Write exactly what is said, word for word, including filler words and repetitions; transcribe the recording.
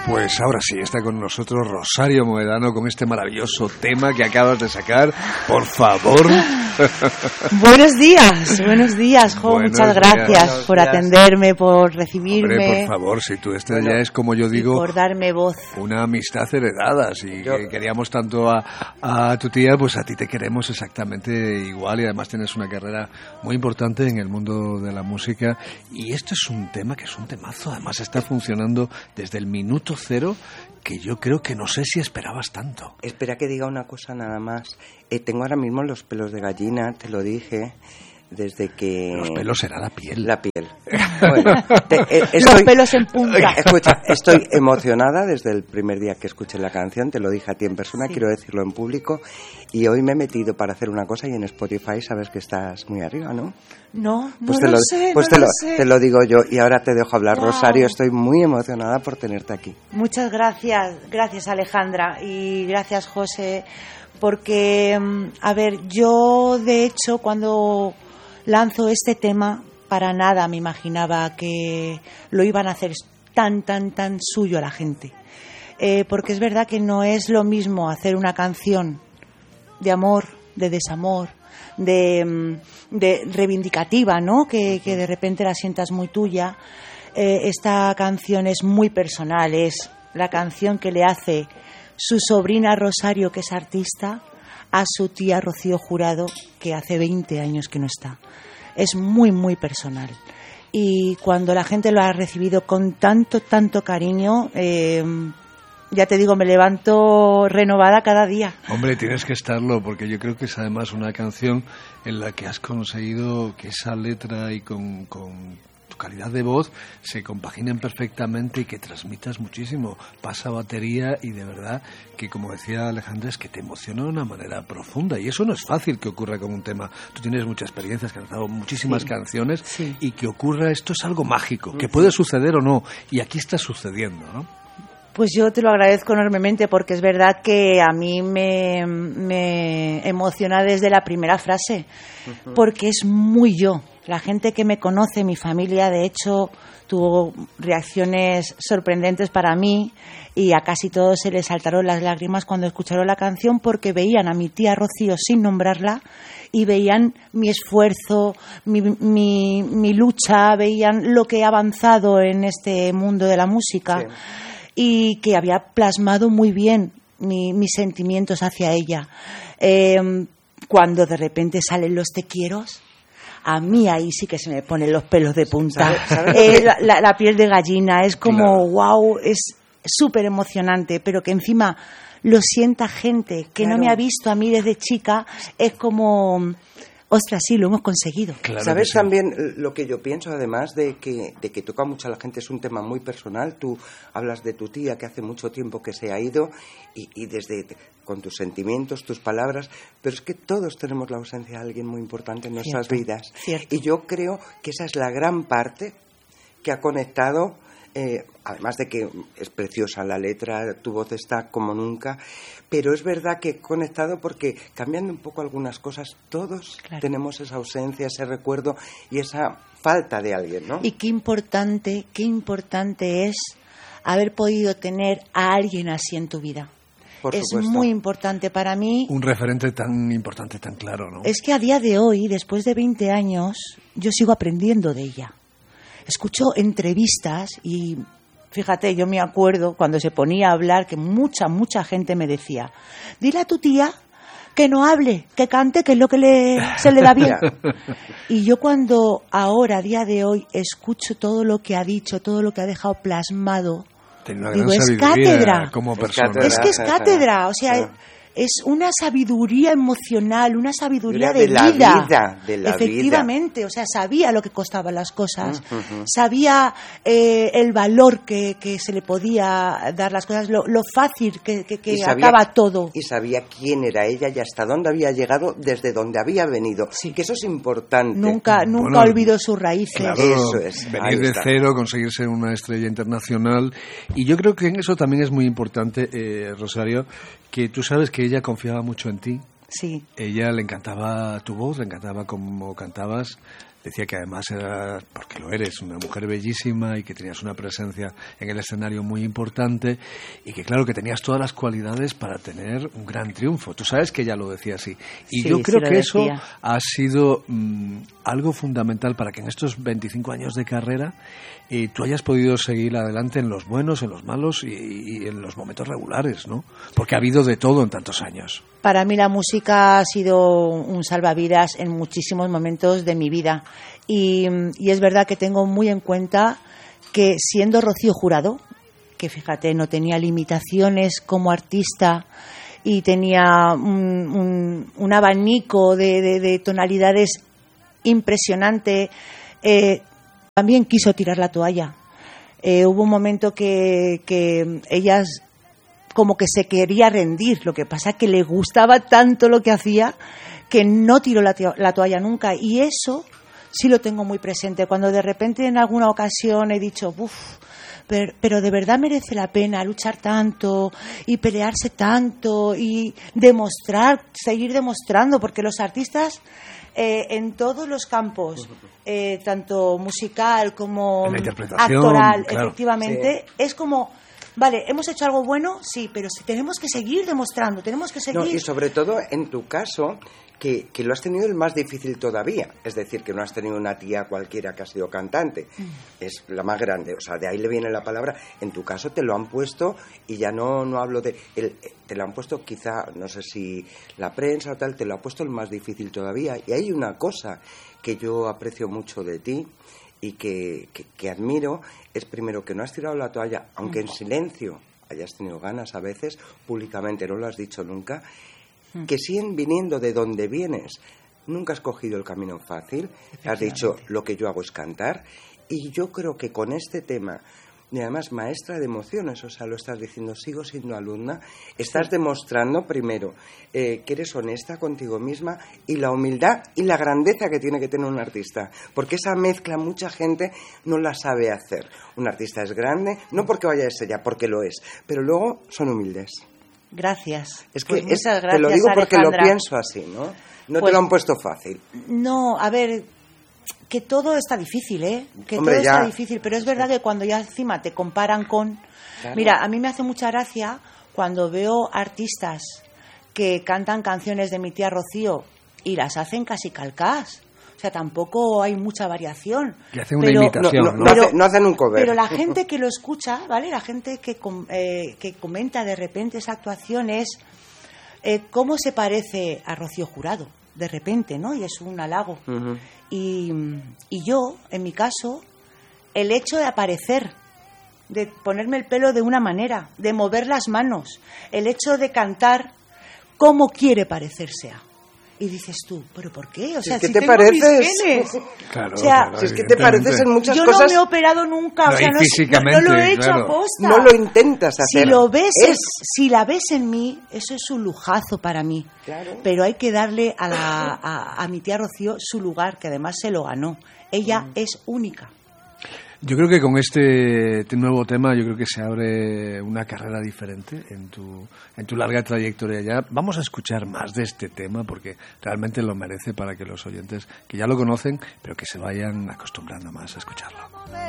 Pues ahora sí, está con nosotros Rosario Moedano con este maravilloso tema que acabas de sacar. Por favor. Buenos días, buenos días, Jo. Buenos muchas días. gracias Buenos por días. atenderme, por recibirme. Hombre, por favor, si tú este Bueno, ya es, como yo digo, por darme voz. una amistad heredada. Si Yo- que queríamos tanto a, a tu tía, pues a ti te queremos exactamente igual, y además tienes una carrera muy importante en el mundo de la música. Y esto es un tema que es un temazo. Además está funcionando desde el minuto cero, que yo creo que no sé si esperabas tanto. Espera que diga una cosa nada más. Eh, tengo ahora mismo los pelos de gallina, te lo dije, desde que... Los pelos será la piel. La piel. Bueno, te- eh, Los estoy... pelos en punta. Escucha, estoy emocionada desde el primer día que escuché la canción, te lo dije a ti en persona, Sí. quiero decirlo en público, y hoy me he metido para hacer una cosa y en Spotify sabes que estás muy arriba, ¿no? No, no Pues, te, lo, lo, sé, pues no te, lo lo, sé. te lo digo yo y ahora te dejo hablar, Wow. Rosario, estoy muy emocionada por tenerte aquí. Muchas gracias, gracias Alejandra y gracias José, porque, mm, a ver, yo de hecho cuando lanzo este tema, para nada me imaginaba que lo iban a hacer tan, tan, tan suyo a la gente. Eh, porque es verdad que no es lo mismo hacer una canción de amor, de desamor, de, mm, de reivindicativa, ¿no? Que, que de repente la sientas muy tuya. Eh, esta canción es muy personal, es la canción que le hace su sobrina Rosario, que es artista, a su tía Rocío Jurado, que hace veinte años que no está. Es muy, muy personal. Y cuando la gente lo ha recibido con tanto, tanto cariño, eh, ya te digo, me levanto renovada cada día. Hombre, tienes que estarlo, porque yo creo que es además una canción en la que has conseguido que esa letra y con, con tu calidad de voz se compaginen perfectamente y que transmitas muchísimo. Pasa batería y de verdad que, como decía Alejandra, es que te emociona de una manera profunda. Y eso no es fácil que ocurra con un tema. Tú tienes mucha experiencia, has cantado muchísimas Sí. canciones, Sí. y que ocurra esto es algo mágico, que puede suceder o no. Y aquí está sucediendo, ¿no? Pues yo te lo agradezco enormemente, porque es verdad que a mí me, me emociona desde la primera frase, porque es muy yo. La gente que me conoce, mi familia, de hecho, tuvo reacciones sorprendentes para mí, y a casi todos se les saltaron las lágrimas cuando escucharon la canción, porque veían a mi tía Rocío sin nombrarla y veían mi esfuerzo, mi, mi, mi lucha, veían lo que he avanzado en este mundo de la música. Sí. Y que había plasmado muy bien mi- mis sentimientos hacia ella. Eh, cuando de repente salen los te quieros, a mí ahí sí que se me ponen los pelos de punta. ¿Sabes- sabes Eh, lo que- la, la- la piel de gallina, es como, Claro. wow, es súper emocionante, pero que encima lo sienta gente que no Claro. me ha visto a mí desde chica, es como, ostras, sí, lo hemos conseguido. Claro que ¿Sabes sí. también eh, lo que yo pienso, además de que, de que toca mucho a la gente? Es un tema muy personal. Tú hablas de tu tía, que hace mucho tiempo que se ha ido, y, y desde con tus sentimientos, tus palabras, pero es que todos tenemos la ausencia de alguien muy importante en nuestras Cierto, vidas. cierto. Y yo creo que esa es la gran parte que ha conectado, eh, además de que es preciosa la letra, tu voz está como nunca, pero es verdad que he conectado porque, cambiando un poco algunas cosas, todos Claro. tenemos esa ausencia, ese recuerdo y esa falta de alguien, ¿no? Y qué importante, qué importante es haber podido tener a alguien así en tu vida. Por Es supuesto. muy importante para mí. Un referente tan importante, tan claro, ¿no? Es que a día de hoy, después de veinte años, yo sigo aprendiendo de ella. Escucho entrevistas y, fíjate, yo me acuerdo cuando se ponía a hablar que mucha, mucha gente me decía, dile a tu tía que no hable, que cante, que es lo que le, se le da bien. Y yo cuando ahora, a día de hoy, escucho todo lo que ha dicho, todo lo que ha dejado plasmado, Tiene una digo, gran es sabiduría cátedra. como Es persona. cátedra. es que es cátedra, o sea, Sí. es una sabiduría emocional, una sabiduría De de, la vida. vida, de la Efectivamente, o sea, sabía lo que costaban las cosas, Ujú. sabía eh, el valor que, que se le podía dar las cosas, lo, lo fácil que, que, que Y sabía- acaba todo. Y sabía quién era ella y hasta dónde había llegado, desde dónde había venido. Sí. Que eso es importante. Nunca, nunca Bueno, olvidó sus raíces. Claro, Eso es, ahí venir de está. cero, conseguir ser una estrella internacional. Y yo creo que en eso también es muy importante, eh, Rosario, que tú sabes que ella confiaba mucho en ti. Sí. Ella le encantaba tu voz, le encantaba cómo cantabas. decía que además era, porque lo eres, una mujer bellísima y que tenías una presencia en el escenario muy importante y que claro que tenías todas las cualidades para tener un gran triunfo. Tú sabes que ella lo decía así. Y sí, yo creo sí que decía. eso ha sido mmm, algo fundamental para que en estos veinticinco años de carrera eh, tú hayas podido seguir adelante en los buenos, en los malos y, y en los momentos regulares, ¿no? Porque ha habido de todo en tantos años. Para mí la música ha sido un salvavidas en muchísimos momentos de mi vida y, y es verdad que tengo muy en cuenta que siendo Rocío Jurado, que fíjate, no tenía limitaciones como artista y tenía un, un, un abanico de, de, de tonalidades impresionante, eh, también quiso tirar la toalla. Eh, hubo un momento que, que ellas como que se quería rendir, lo que pasa que le gustaba tanto lo que hacía que no tiró la, to- la toalla nunca, y eso sí lo tengo muy presente, cuando de repente en alguna ocasión he dicho, uff, pero, pero de verdad merece la pena luchar tanto y pelearse tanto y demostrar, seguir demostrando, porque los artistas eh, en todos los campos, eh, tanto musical como actoral, claro. efectivamente, sí. Es como, vale, hemos hecho algo bueno, sí, pero tenemos que seguir demostrando, tenemos que seguir. No, y sobre todo en tu caso, que, que lo has tenido el más difícil todavía. Es decir, que no has tenido una tía cualquiera que ha sido cantante. Mm. Es la más grande. O sea, de ahí le viene la palabra. En tu caso te lo han puesto, y ya no, no hablo de... El, te lo han puesto quizá, no sé si la prensa o tal, te lo ha puesto el más difícil todavía. Y hay una cosa que yo aprecio mucho de ti y que, que, que admiro, es primero que no has tirado la toalla, aunque en silencio hayas tenido ganas a veces, públicamente no lo has dicho nunca, que siguen viniendo de donde vienes. Nunca has cogido el camino fácil, has dicho lo que yo hago es cantar, y yo creo que con este tema, y además maestra de emociones, o sea, lo estás diciendo, sigo siendo alumna, estás sí. demostrando primero eh, que eres honesta contigo misma, y la humildad y la grandeza que tiene que tener un artista, porque esa mezcla mucha gente no la sabe hacer. Un artista es grande, no porque vaya a ser ella, porque lo es, pero luego son humildes. Gracias. Es que pues es, muchas gracias, te lo digo porque Alejandra. Lo pienso así, ¿no? No pues, te lo han puesto fácil. No, a ver, que todo está difícil, ¿eh? Que Hombre, todo ya. está difícil, pero es verdad que cuando ya encima te comparan con... Claro. Mira, a mí me hace mucha gracia cuando veo artistas que cantan canciones de mi tía Rocío y las hacen casi calcadas. O sea, tampoco hay mucha variación. Que hacen una pero, imitación, no, ¿no? no, pero, hace, no hacen un cover. Pero la gente que lo escucha, ¿vale? La gente que, eh, que comenta de repente esa actuación es eh, cómo se parece a Rocío Jurado, de repente, ¿no? Y es un halago. Uh-huh. y, y yo, en mi caso, el hecho de aparecer, de ponerme el pelo de una manera, de mover las manos, el hecho de cantar como quiere parecerse a. Y dices tú, ¿pero por qué? O sea, si es que si te tengo pareces. Mis genes. Claro, o sea, claro, si es que te pareces en muchas yo cosas. Yo no me he operado nunca, no, o sea, no, físicamente, no lo he hecho claro. a posta. No lo intentas hacer. Si lo ves, es... si la ves en mí, eso es un lujazo para mí. Claro. Pero hay que darle a, la, a, a mi tía Rocío su lugar, que además se lo ganó. Ella mm. es única. Yo creo que con este nuevo tema yo creo que se abre una carrera diferente en tu, en tu larga trayectoria ya. Vamos a escuchar más de este tema porque realmente lo merece para que los oyentes que ya lo conocen, pero que se vayan acostumbrando más a escucharlo.